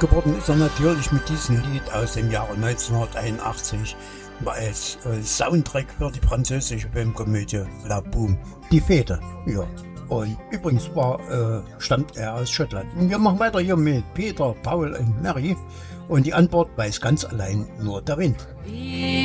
geworden ist er natürlich mit diesem Lied aus dem Jahre 1981 als Soundtrack für die französische Filmkomödie La Boum, die Fete. Ja. Und übrigens stammt er aus Schottland. Und wir machen weiter hier mit Peter, Paul und Mary. Und die Antwort weiß ganz allein nur der Wind.